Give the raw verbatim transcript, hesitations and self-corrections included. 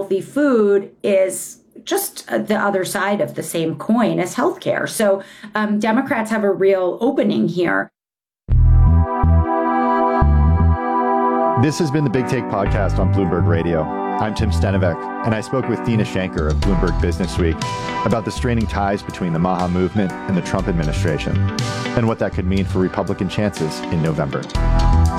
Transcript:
healthy food is just the other side of the same coin as healthcare. So um, Democrats have a real opening here. This has been the Big Take Podcast on Bloomberg Radio. I'm Tim Stenovec, and I spoke with Dina Shanker of Bloomberg Businessweek about the straining ties between the MAHA movement and the Trump administration, and what that could mean for Republican chances in November.